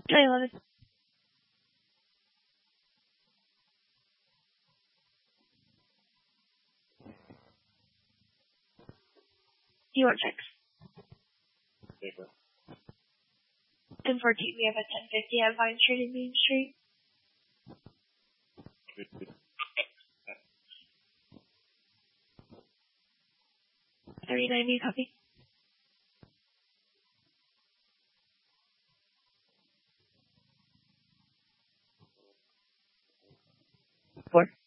I love it. Do you want checks? 1014, we have a 1050 at Vine Street and Main Street. 3090, copy. 4.